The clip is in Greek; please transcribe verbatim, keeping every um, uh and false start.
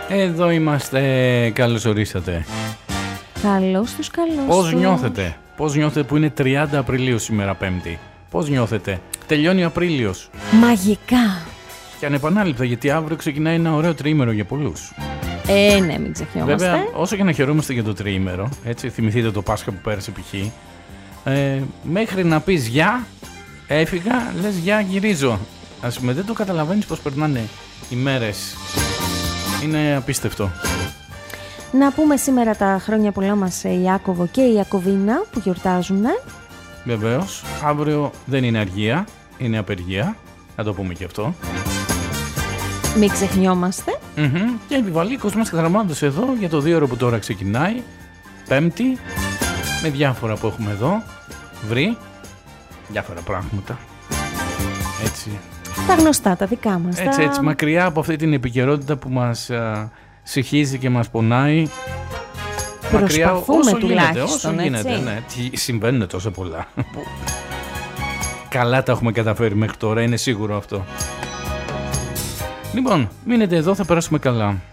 Εδώ είμαστε, καλώς ορίσατε. Καλώς τους, καλώς Πώς τους. νιώθετε, πώς νιώθετε που είναι τριάντα Απριλίου σήμερα Πέμπτη? Πώς νιώθετε? Τελειώνει ο Απρίλιος. Μαγικά. Και ανεπανάληπτα, γιατί αύριο ξεκινάει ένα ωραίο τριήμερο για πολλούς. Ε, ναι, μην ξεχνιόμαστε. Βέβαια, όσο και να χαιρόμαστε για το τριήμερο, έτσι, θυμηθείτε το Πάσχα που πέρασε π.χ. Ε, μέχρι να πεις γεια, έφυγα, λες γεια, γυρίζω. Ας πούμε, δεν το καταλαβαίνεις πως περνάνε οι μέρες. Είναι απίστευτο. Να πούμε σήμερα τα χρόνια πολλά μας η Ιάκωβο και η Ιακωβίνα που γιορτάζουν. Βεβαίως, αύριο δεν είναι αργία, είναι απεργία. Να το πούμε και αυτό. Μην ξεχνιόμαστε. Mm-hmm. Και επιβαλήκος μας καταραμμάτωσε εδώ για το δύο ώρο που τώρα ξεκινάει. Πέμπτη, με διάφορα που έχουμε εδώ βρει. Διάφορα πράγματα. Έτσι. Τα γνωστά, τα δικά μας. Έτσι, τα... έτσι, μακριά από αυτή την επικαιρότητα που μας α, συχίζει και μας πονάει. Μακριά όσο γίνεται, όσο γίνεται, ναι. Τι, συμβαίνουν τόσο πολλά. Καλά τα έχουμε καταφέρει μέχρι τώρα, είναι σίγουρο αυτό. Λοιπόν, μείνετε εδώ, θα περάσουμε καλά.